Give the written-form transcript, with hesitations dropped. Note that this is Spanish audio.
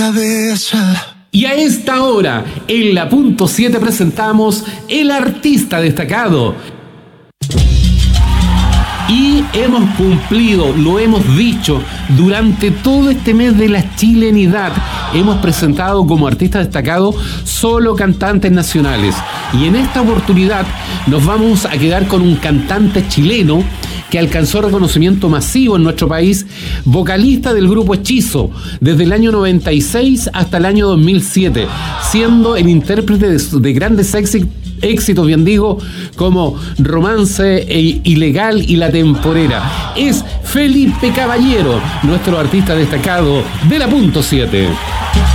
Y a esta hora, en la punto 7 presentamos el artista destacado. Y hemos cumplido, lo hemos dicho, durante todo este mes de la chilenidad. Hemos presentado como artista destacado solo cantantes nacionales. Y en esta oportunidad nos vamos a quedar con un cantante chileno que alcanzó reconocimiento masivo en nuestro país, vocalista del grupo Hechizo, desde el año 96 hasta el año 2007, siendo el intérprete de grandes éxitos, bien digo, como Romance, Ilegal y La Temporera. Es Felipe Caballero, nuestro artista destacado de la punto 7.